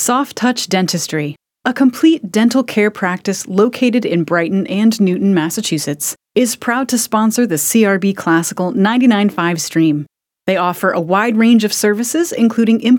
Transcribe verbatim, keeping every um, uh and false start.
Soft Touch Dentistry, a complete dental care practice located in Brighton and Newton, Massachusetts, is proud to sponsor the C R B Classical ninety-nine point five stream. They offer a wide range of services, including